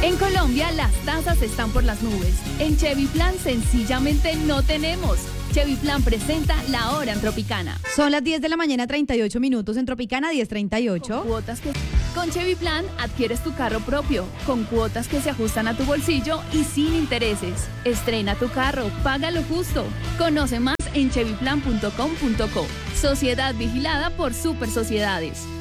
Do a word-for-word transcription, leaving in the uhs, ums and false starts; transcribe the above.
En Colombia las tasas están por las nubes. En Chevy Plan sencillamente no tenemos. Chevy Plan presenta La Hora en Tropicana. Son las diez de la mañana, treinta y ocho minutos en Tropicana, diez treinta y ocho. Con cuotas que... Con Chevy Plan adquieres tu carro propio, con cuotas que se ajustan a tu bolsillo y sin intereses. Estrena tu carro, paga lo justo. Conoce más en chevy plan punto com punto co. Sociedad vigilada por Super Sociedades.